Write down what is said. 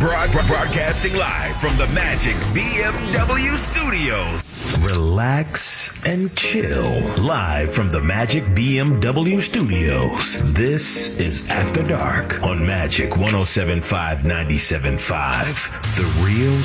Broadcasting live from the Magic BMW Studios. Relax and chill. Live from the Magic BMW Studios. This is After Dark on Magic 107.5 97.5. The real